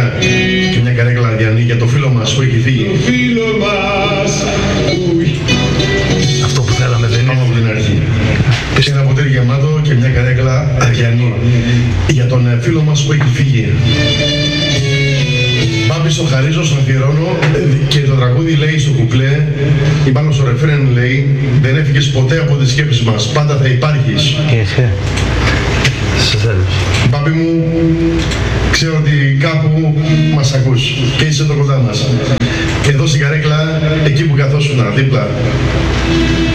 και μια καρέκλα αδιανή για το φίλο μας που έχει φύγει. Το φίλο μας. Αυτό που θέλαμε δεν Πάμε από την αρχή. Ένα ποτήρι γεμάτο και μια καρέκλα αδιανή για τον φίλο μας που έχει φύγει. Μπάμπη στο χαρίζω, στον αφιερώνω και το τραγούδι λέει στο κουπλέ ή πάνω στο ρεφρέν λέει δεν έφυγες ποτέ από τις σκέψεις μας, πάντα θα υπάρχεις. Μπάμπη μου, ξέρω ότι κάπου μας ακούς και είσαι εδώ κοντά μας. Εδώ στην καρέκλα, εκεί που καθόσουνα, δίπλα.